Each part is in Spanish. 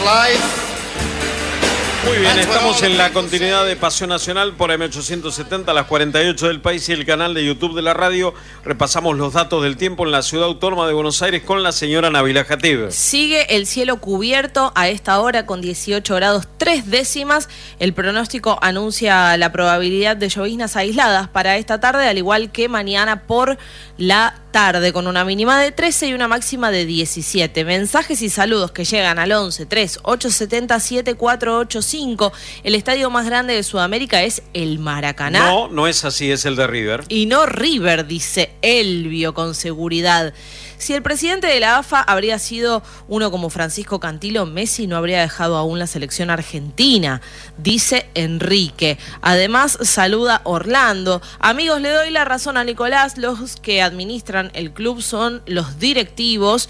Muy bien, estamos en la continuidad de Pasión Nacional por M870, a las 48 del país y el canal de YouTube de la radio. Repasamos los datos del tiempo en la ciudad autónoma de Buenos Aires con la señora Nabila Jatib. Sigue el cielo cubierto a esta hora con 18 grados 3 décimas. El pronóstico anuncia la probabilidad de lloviznas aisladas para esta tarde, al igual que mañana por la tarde, con una mínima de 13 y una máxima de 17. Mensajes y saludos que llegan al 11 3 870 7485. El estadio más grande de Sudamérica es el Maracaná. No, no es así, es el de River. Y no River, dice Elvio con seguridad. Si el presidente de la AFA habría sido uno como Francisco Cantilo, Messi no habría dejado aún la selección argentina, dice Enrique. Además, saluda Orlando. Amigos, le doy la razón a Nicolás. Los que administran el club son los directivos.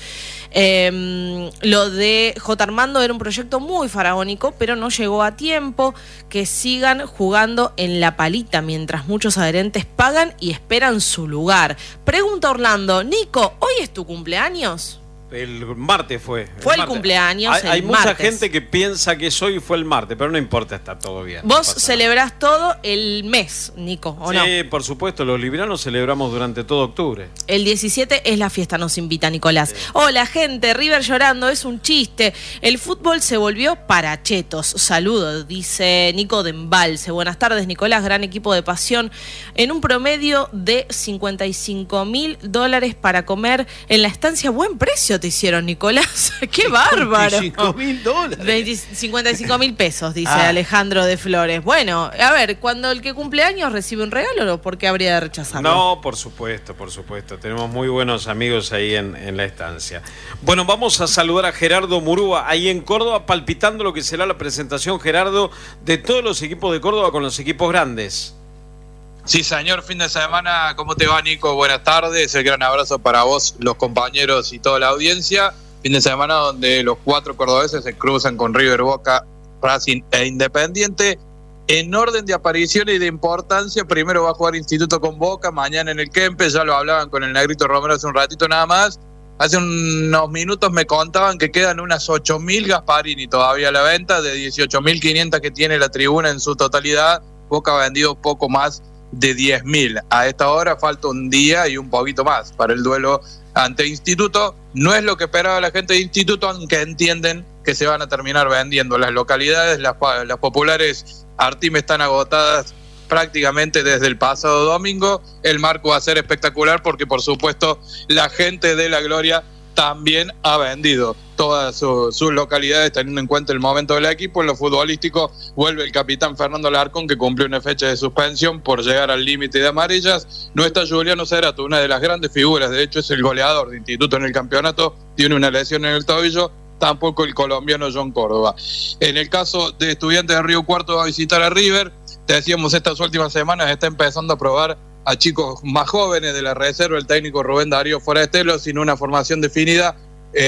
Lo de J. Armando era un proyecto muy faraónico, pero no llegó a tiempo. Que sigan jugando en la palita mientras muchos adherentes pagan y esperan su lugar. Pregunta Orlando: Nico, ¿hoy es tu cumpleaños? El martes fue. Fue el cumpleaños. Hay mucha gente que piensa que es hoy y fue el martes, pero no importa, está todo bien. Vos celebrás todo el mes, Nico, ¿o no? Sí, por supuesto, los libranos celebramos durante todo octubre. El 17 es la fiesta, nos invita Nicolás. Sí. Hola, gente, River llorando, es un chiste. El fútbol se volvió para chetos. Saludos, dice Nico de Embalse. Buenas tardes, Nicolás, gran equipo de Pasión. En un promedio de $55.000 para comer en la estancia, buen precio te hicieron, Nicolás. ¡Qué bárbaro! $55.000. 55.000 pesos, dice Alejandro de Flores. Bueno, a ver, cuando el que cumple años recibe un regalo, ¿por qué habría de rechazarlo? No, por supuesto, por supuesto. Tenemos muy buenos amigos ahí en la estancia. Bueno, vamos a saludar a Gerardo Murúa, ahí en Córdoba, palpitando lo que será la presentación, Gerardo, de todos los equipos de Córdoba con los equipos grandes. Sí, señor, fin de semana. ¿Cómo te va, Nico? Buenas tardes. El gran abrazo para vos, los compañeros y toda la audiencia. Fin de semana donde los 4 cordobeses se cruzan con River, Boca, Racing e Independiente. En orden de aparición y de importancia, primero va a jugar Instituto con Boca, mañana en el Kempes. Ya lo hablaban con el Negrito Romero hace un ratito nada más. Hace unos minutos me contaban que quedan unas 8.000 Gasparini todavía a la venta, de 18.500 que tiene la tribuna en su totalidad. Boca ha vendido poco más de 10.000. A esta hora falta un día y un poquito más para el duelo ante Instituto. No es lo que esperaba la gente de Instituto, aunque entienden que se van a terminar vendiendo. Las localidades, las populares Artimes están agotadas prácticamente desde el pasado domingo. El marco va a ser espectacular porque, por supuesto, la gente de La Gloria también ha vendido todas sus localidades, teniendo en cuenta el momento del equipo. En lo futbolístico vuelve el capitán Fernando Larcón, que cumplió una fecha de suspensión por llegar al límite de amarillas. No está Juliano Cerato, una de las grandes figuras, de hecho es el goleador de Instituto en el campeonato, tiene una lesión en el tobillo. Tampoco el colombiano John Córdoba. En el caso de Estudiantes de Río Cuarto, va a visitar a River. Te decíamos, estas últimas semanas está empezando a probar a chicos más jóvenes de la reserva. El técnico Rubén Darío Forastelo, sin una formación definida,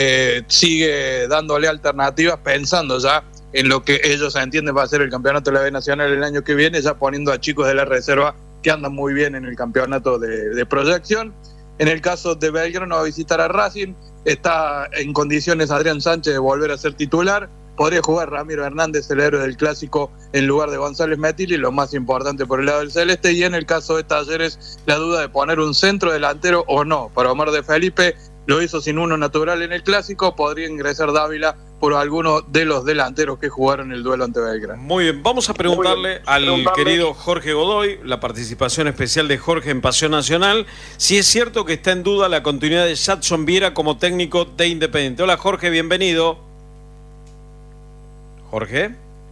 sigue dándole alternativas, pensando ya en lo que ellos entienden va a ser el campeonato de la B Nacional el año que viene, ya poniendo a chicos de la reserva que andan muy bien en el campeonato de proyección. En el caso de Belgrano, va a visitar a Racing. Está en condiciones Adrián Sánchez de volver a ser titular. Podría jugar Ramiro Hernández, el héroe del clásico, en lugar de González Metilli, lo más importante por el lado del celeste. Y en el caso de Talleres, la duda de poner un centro delantero o no para Omar de Felipe. Lo hizo sin uno natural en el clásico. Podría ingresar Dávila por alguno de los delanteros que jugaron el duelo ante Belgrano. Muy bien, vamos a preguntarle al querido Jorge Godoy, la participación especial de Jorge en Pasión Nacional, si es cierto que está en duda la continuidad de Jadson Viera como técnico de Independiente. Hola Jorge, bienvenido. Jorge.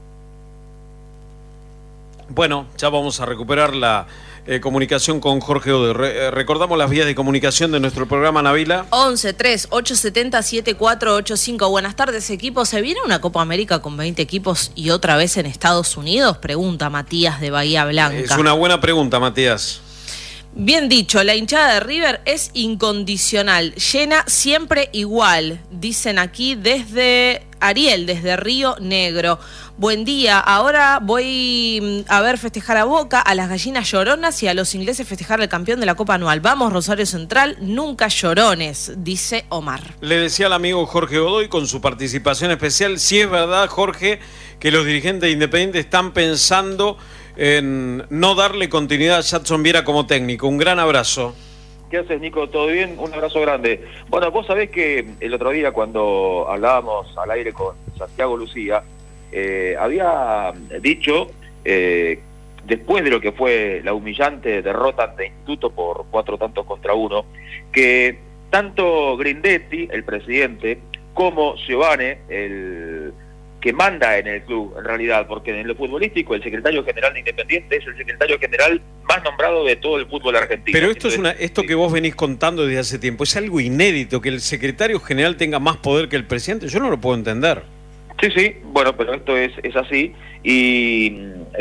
Bueno, ya vamos a recuperar la comunicación con Jorge Godoy. Recordamos las vías de comunicación de nuestro programa, Nabila. 11 3 870 7485. Buenas tardes, equipo. ¿Se viene una Copa América con 20 equipos y otra vez en Estados Unidos? Pregunta Matías de Bahía Blanca. Es una buena pregunta, Matías. Bien dicho, la hinchada de River es incondicional, llena siempre igual, dicen aquí desde Ariel, desde Río Negro. Buen día, ahora voy a ver festejar a Boca, a las gallinas lloronas y a los ingleses festejar el campeón de la Copa Anual. Vamos, Rosario Central, nunca llorones, dice Omar. Le decía al amigo Jorge Godoy con su participación especial, si es verdad, Jorge, que los dirigentes de Independiente están pensando en no darle continuidad a Jadson Viera como técnico. Un gran abrazo. ¿Qué haces, Nico? ¿Todo bien? Un abrazo grande. Bueno, vos sabés que el otro día cuando hablábamos al aire con Santiago Lucía, había dicho, después de lo que fue la humillante derrota ante Instituto por 4-1, que tanto Grindetti, el presidente, como Giovane, el que manda en el club, en realidad, porque en lo futbolístico el secretario general de Independiente es el secretario general más nombrado de todo el fútbol argentino. Pero esto esto que vos venís contando desde hace tiempo, es algo inédito, que el secretario general tenga más poder que el presidente. Yo no lo puedo entender. Sí, bueno, pero esto es así. Y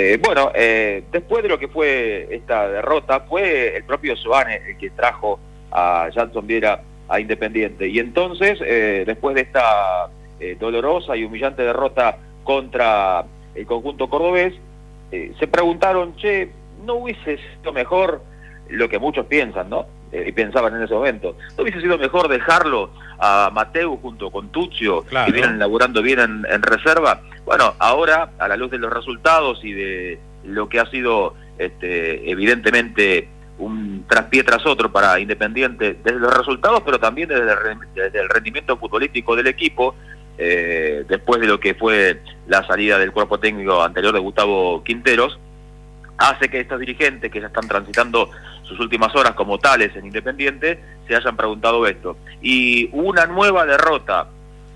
después de lo que fue esta derrota, fue el propio Giovane el que trajo a Jadson Viera a Independiente. Y entonces, después de esta dolorosa y humillante derrota contra el conjunto cordobés, se preguntaron, ¿no hubiese sido mejor lo que muchos piensan, ¿no? Y pensaban en ese momento, ¿no hubiese sido mejor dejarlo a Mateu junto con Tuccio, claro, que vienen laburando bien en reserva? Bueno, ahora, a la luz de los resultados y de lo que ha sido evidentemente un traspié tras otro para Independiente, desde los resultados, pero también desde el rendimiento futbolístico del equipo, después de lo que fue la salida del cuerpo técnico anterior de Gustavo Quinteros, hace que estos dirigentes que ya están transitando sus últimas horas como tales en Independiente se hayan preguntado esto. Y una nueva derrota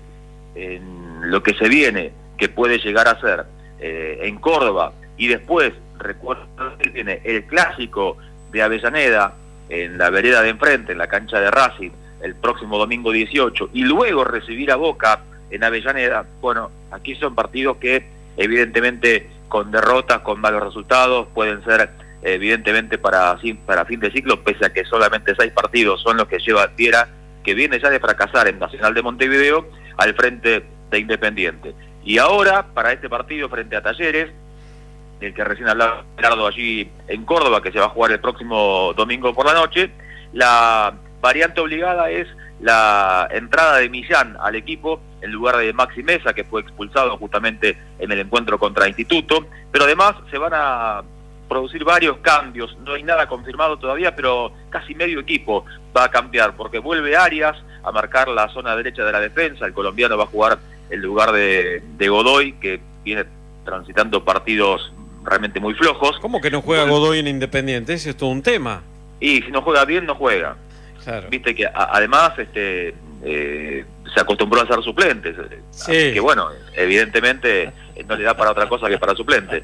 en lo que se viene, que puede llegar a ser en Córdoba, y después, recuerdo que tiene el clásico de Avellaneda en la vereda de enfrente, en la cancha de Racing, el próximo domingo 18, y luego recibir a Boca en Avellaneda. Bueno, aquí son partidos que evidentemente con derrotas, con malos resultados, pueden ser evidentemente para fin de ciclo, pese a que solamente 6 partidos son los que lleva Viera, que viene ya de fracasar en Nacional de Montevideo al frente de Independiente. Y ahora, para este partido frente a Talleres, del que recién hablaba Gerardo allí en Córdoba, que se va a jugar el próximo domingo por la noche, la variante obligada es la entrada de Millán al equipo en lugar de Maxi Mesa, que fue expulsado justamente en el encuentro contra Instituto, pero además se van a producir varios cambios. No hay nada confirmado todavía, pero casi medio equipo va a cambiar, porque vuelve Arias a marcar la zona derecha de la defensa. El colombiano va a jugar en lugar de Godoy, que viene transitando partidos realmente muy flojos. ¿Cómo que no juega Godoy en Independiente? Ese es todo un tema. Y si no juega bien, no juega. Claro. Viste que además se acostumbró a ser suplente, sí. Así que bueno, evidentemente no le da para otra cosa que para suplente.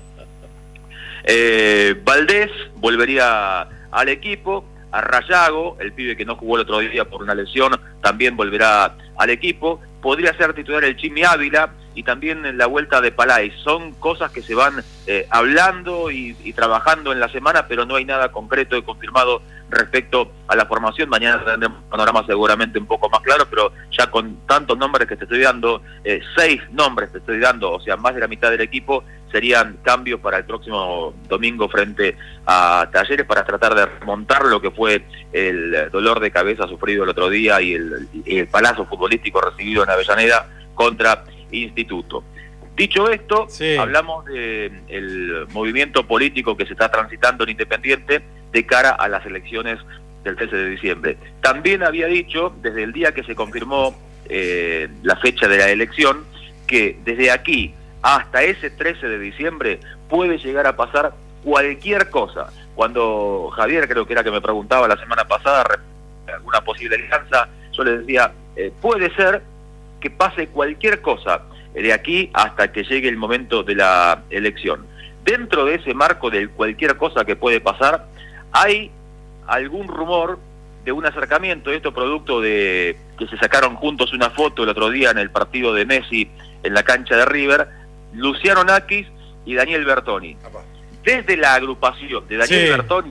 Valdés volvería al equipo, a Rayago, el pibe que no jugó el otro día por una lesión, también volverá al equipo. Podría ser titular el Chimi Ávila y también en la vuelta de Palay. Son cosas que se van hablando y trabajando en la semana, pero no hay nada concreto y confirmado respecto a la formación. Mañana tendremos un panorama seguramente un poco más claro, pero ya con tantos nombres que te estoy dando, 6 nombres te estoy dando, o sea, más de la mitad del equipo, serían cambios para el próximo domingo frente a Talleres, para tratar de remontar lo que fue el dolor de cabeza sufrido el otro día y el palazo futbolístico recibido en Avellaneda contra Instituto. Dicho esto, sí, hablamos del movimiento político que se está transitando en Independiente de cara a las elecciones del 13 de diciembre. También había dicho, desde el día que se confirmó la fecha de la elección, que desde aquí hasta ese 13 de diciembre puede llegar a pasar cualquier cosa. Cuando Javier, creo que era que me preguntaba la semana pasada alguna posible alianza, yo le decía, puede ser que pase cualquier cosa de aquí hasta que llegue el momento de la elección. Dentro de ese marco de cualquier cosa que puede pasar, hay algún rumor de un acercamiento, esto producto de que se sacaron juntos una foto el otro día en el partido de Messi en la cancha de River, Luciano Nakis y Daniel Bertoni. Desde la agrupación de Daniel Bertoni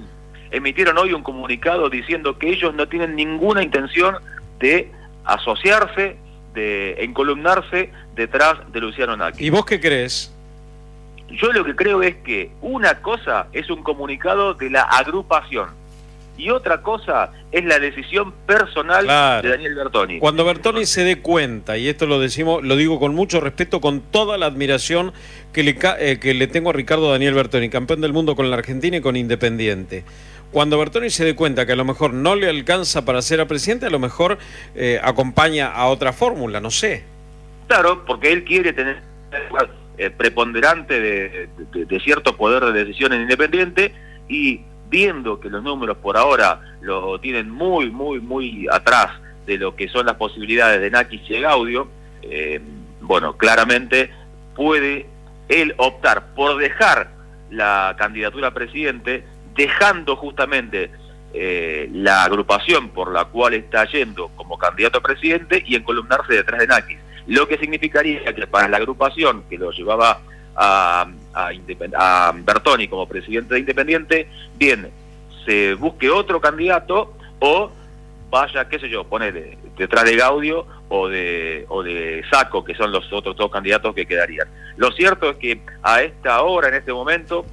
emitieron hoy un comunicado diciendo que ellos no tienen ninguna intención de asociarse, de encolumnarse detrás de Luciano Naki. ¿Y vos qué crees? Yo lo que creo es que una cosa es un comunicado de la agrupación y otra cosa es la decisión personal de Daniel Bertoni. Cuando Bertoni se dé cuenta, y esto lo digo con mucho respeto, con toda la admiración que le tengo a Ricardo Daniel Bertoni, campeón del mundo con la Argentina y con Independiente. Cuando Bertoni se dé cuenta que a lo mejor no le alcanza para ser presidente, a lo mejor acompaña a otra fórmula, no sé. Claro, porque él quiere tener preponderante de cierto poder de decisión en Independiente, y viendo que los números por ahora lo tienen muy atrás de lo que son las posibilidades de Nakis y de Gaudio, bueno, claramente puede él optar por dejar la candidatura a presidente, dejando justamente la agrupación por la cual está yendo como candidato a presidente y encolumnarse detrás de Nakis. Lo que significaría que para la agrupación que lo llevaba a Bertoni como presidente de Independiente, bien, se busque otro candidato o vaya, qué sé yo, ponele detrás de Gaudio o de Sacco, que son los otros dos candidatos que quedarían. Lo cierto es que a esta hora, en este momento,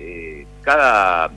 cada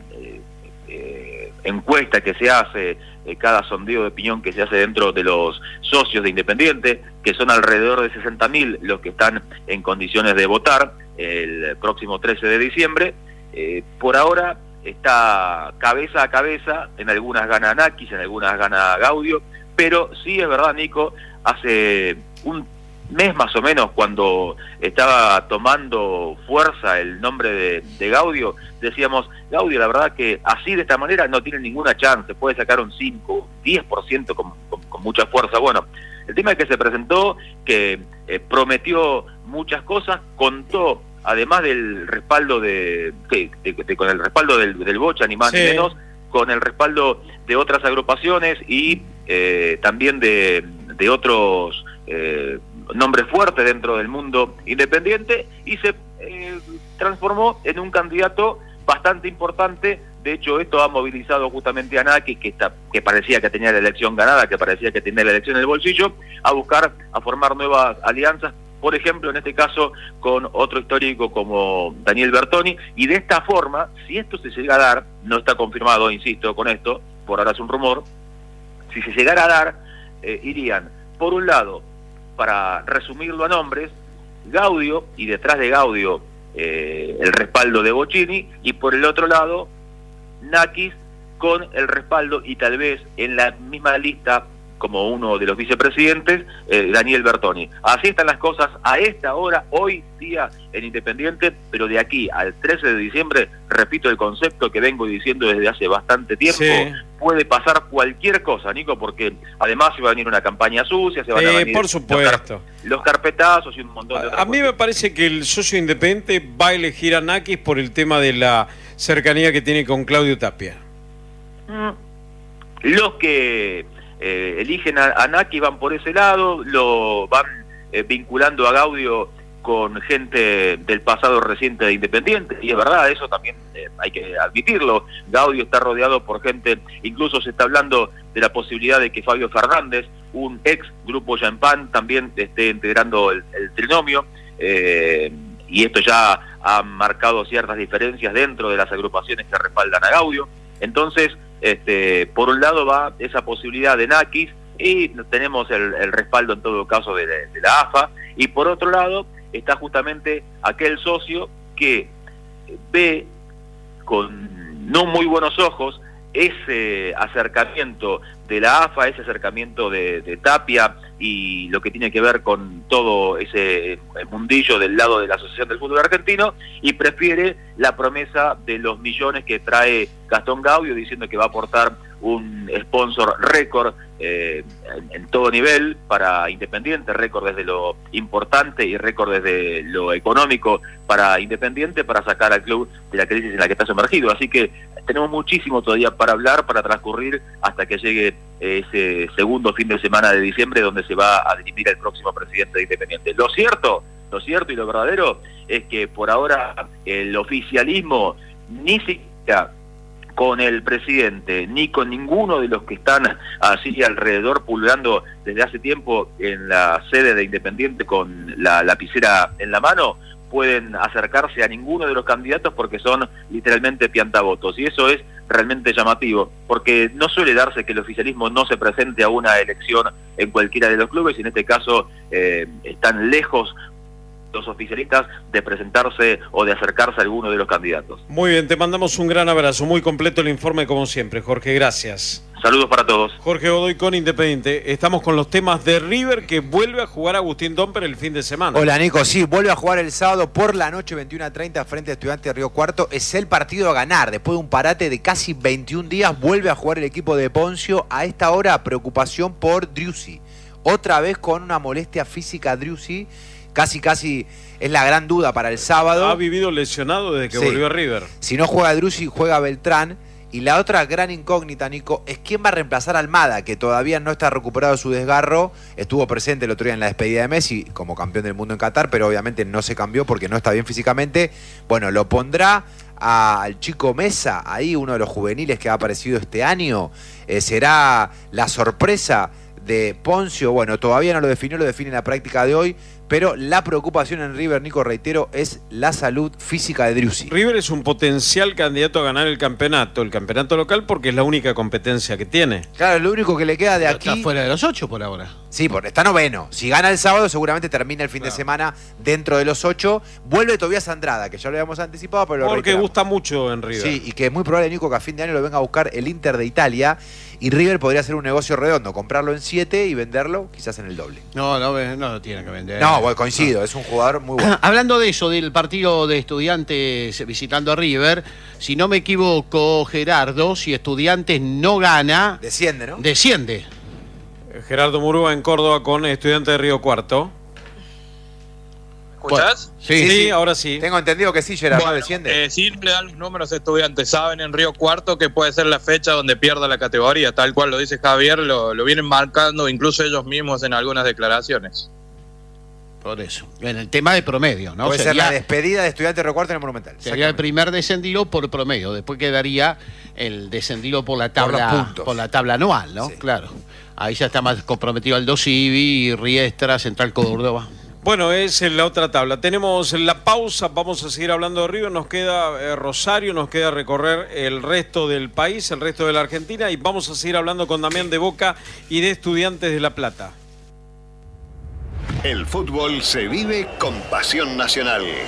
encuesta que se hace, cada sondeo de opinión que se hace dentro de los socios de Independiente, que son alrededor de 60.000 los que están en condiciones de votar el próximo 13 de diciembre, por ahora está cabeza a cabeza, en algunas gana Nakis, en algunas gana Gaudio, pero sí es verdad, Nico, hace un mes más o menos, cuando estaba tomando fuerza el nombre de Gaudio, decíamos, Gaudio la verdad que así de esta manera no tiene ninguna chance, puede sacar un 5, 10% con mucha fuerza. Bueno, el tema es que se presentó, que prometió muchas cosas, contó, además del respaldo con el respaldo del Bocha, ni más ni menos, con el respaldo de otras agrupaciones y también de otros nombres fuertes dentro del mundo independiente, y se transformó en un candidato bastante importante. De hecho, esto ha movilizado justamente a Naki, que parecía que tenía la elección ganada, que parecía que tenía la elección en el bolsillo, a formar nuevas alianzas, por ejemplo, en este caso, con otro histórico como Daniel Bertoni, y de esta forma, si esto se llega a dar, no está confirmado, insisto con esto, por ahora es un rumor, si se llegara a dar, irían, por un lado, para resumirlo a nombres, Gaudio, y detrás de Gaudio el respaldo de Bocchini, y por el otro lado, Nakis con el respaldo, y tal vez en la misma lista, como uno de los vicepresidentes, Daniel Bertoni. Así están las cosas a esta hora, hoy día en Independiente, pero de aquí al 13 de diciembre, repito el concepto que vengo diciendo desde hace bastante tiempo, puede pasar cualquier cosa, Nico, porque además se va a venir una campaña sucia, se van a venir por supuesto. Los carpetazos y un montón de otras cosas. A mí me parece que el socio Independiente va a elegir a Nakis por el tema de la cercanía que tiene con Claudio Tapia. Los que eligen a Naki van por ese lado, lo van vinculando a Gaudio con gente del pasado reciente de Independiente, y es verdad, eso también hay que admitirlo. Gaudio está rodeado por gente, incluso se está hablando de la posibilidad de que Fabio Fernández, un ex Grupo Champán, también esté integrando el trinomio, y esto ya ha marcado ciertas diferencias dentro de las agrupaciones que respaldan a Gaudio. Entonces, por un lado va esa posibilidad de Nakis, y tenemos el respaldo en todo caso de la AFA, y por otro lado está justamente aquel socio que ve con no muy buenos ojos ese acercamiento de la AFA, ese acercamiento de Tapia y lo que tiene que ver con todo ese mundillo del lado de la Asociación del Fútbol Argentino, y prefiere la promesa de los millones que trae Gastón Gaudio, diciendo que va a aportar un sponsor récord en todo nivel para Independiente, récord desde lo importante y récord desde lo económico para Independiente, para sacar al club de la crisis en la que está sumergido. Así que tenemos muchísimo todavía para hablar, para transcurrir hasta que llegue ese segundo fin de semana de diciembre, donde se va a dirimir el próximo presidente de Independiente. Lo cierto y lo verdadero es que por ahora el oficialismo ni siquiera con el presidente ni con ninguno de los que están así alrededor pululando desde hace tiempo en la sede de Independiente con la lapicera en la mano, pueden acercarse a ninguno de los candidatos porque son literalmente piantavotos. Y eso es realmente llamativo, porque no suele darse que el oficialismo no se presente a una elección en cualquiera de los clubes, y en este caso están lejos los oficialistas de presentarse o de acercarse a alguno de los candidatos. Muy bien, te mandamos un gran abrazo, muy completo el informe como siempre, Jorge, gracias. Saludos para todos. Jorge Godoy con Independiente. Estamos con los temas de River, que vuelve a jugar Agustín Domper el fin de semana. Hola Nico, sí, vuelve a jugar el sábado por la noche 21:30 frente a Estudiantes de Río Cuarto. Es el partido a ganar. Después de un parate de casi 21 días, vuelve a jugar el equipo de Poncio. A esta hora, preocupación por Driussi. Otra vez con una molestia física Driussi. Casi es la gran duda para el sábado. Ha vivido lesionado desde que volvió a River. Si no juega Driussi, juega Beltrán. Y la otra gran incógnita, Nico, es quién va a reemplazar a Almada, que todavía no está recuperado de su desgarro. Estuvo presente el otro día en la despedida de Messi como campeón del mundo en Qatar, pero obviamente no se cambió porque no está bien físicamente. Bueno, lo pondrá al chico Mesa, ahí uno de los juveniles que ha aparecido este año. Será la sorpresa de Poncio. Bueno, todavía no lo define en la práctica de hoy. Pero la preocupación en River, Nico, reitero, es la salud física de Driussi. River es un potencial candidato a ganar el campeonato local, porque es la única competencia que tiene. Claro, lo único que le queda de aquí... Está fuera de los 8 por ahora. Sí, está noveno. Si gana el sábado, seguramente termina el fin de semana dentro de los 8. Vuelve Tobias Andrada, que ya lo habíamos anticipado, pero lo porque gusta mucho en River. Sí, y que es muy probable, Nico, que a fin de año lo venga a buscar el Inter de Italia. Y River podría hacer un negocio redondo, comprarlo en 7 y venderlo quizás en el doble. No lo tiene que vender. No, coincido, es un jugador muy bueno. Hablando de eso, del partido de Estudiantes visitando a River, si no me equivoco, Gerardo, si Estudiantes no gana... Desciende, ¿no? Desciende. Gerardo Murúa en Córdoba con Estudiantes de Río Cuarto. ¿Escuchás? Sí, ahora sí. Tengo entendido que sí, Gerardo, no desciende. Sí, le dan los números a Estudiantes. Saben en Río Cuarto que puede ser la fecha donde pierda la categoría, tal cual lo dice Javier, lo vienen marcando incluso ellos mismos en algunas declaraciones. Por eso. En el tema de promedio, ¿no? Puede ser la despedida de Estudiantes de Río Cuarto en el Monumental. Sería el primer descendido por promedio. Después quedaría el descendido por la tabla, por la tabla anual, ¿no? Sí. Claro. Ahí ya está más comprometido Aldo Civi, Riestra, Central Córdoba. Bueno, es en la otra tabla. Tenemos la pausa, vamos a seguir hablando de River. Nos queda Rosario, nos queda recorrer el resto del país, el resto de la Argentina, y vamos a seguir hablando con Damián de Boca y de Estudiantes de La Plata. El fútbol se vive con pasión nacional.